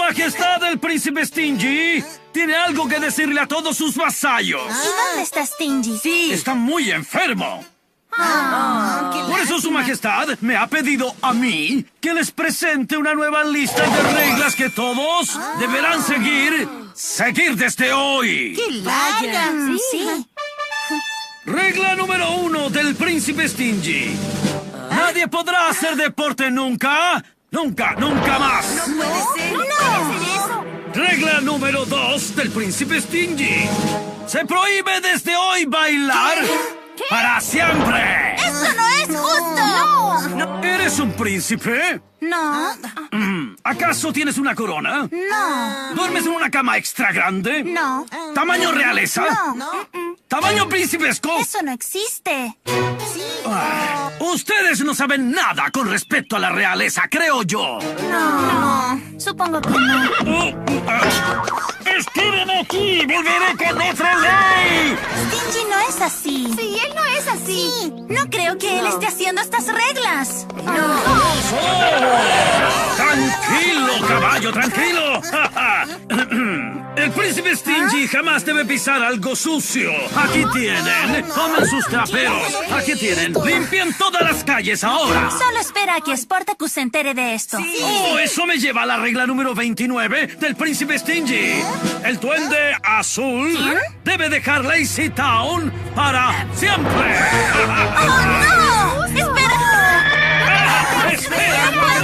Majestad el príncipe Stingy tiene algo que decirle a todos sus vasallos. ¿Y dónde está Stingy? Sí. Está muy enfermo. Por eso su majestad me ha pedido a mí que les presente una nueva lista de reglas que todos deberán seguir desde hoy. ¡Qué larga! Sí. Regla número 1 del príncipe Stingy. Nadie podrá hacer deporte nunca más. ¡No puede ser! ¡No! Regla número 2 del príncipe Stingy. Se prohíbe desde hoy bailar para siempre. ¡Eso no es justo! No. ¿Eres un príncipe? No. ¿Acaso tienes una corona? No. ¿Duermes en una cama extra grande? No. ¿Tamaño realeza? No. ¿Tamaño príncipesco? Eso no existe. Ustedes no saben nada con respecto a la realeza, creo yo. No. Supongo que no. ¡Esperen aquí! ¡Volveré con otra ley! Stingy no es así. Sí, él no es así. Sí. No creo que él esté haciendo estas reglas. ¡Tranquilo, caballo, tranquilo! El príncipe Stingy jamás debe pisar algo sucio. Aquí tienen. Tomen sus traperos. Aquí tienen. Limpien todas las calles ahora. Solo espera a que Sportacus se entere de esto. Oh, eso me lleva a la regla número 29 del príncipe Stingy. El duende azul debe dejar Lazy Town para siempre. ¡Oh, no! ¡Espera! ¡Espera!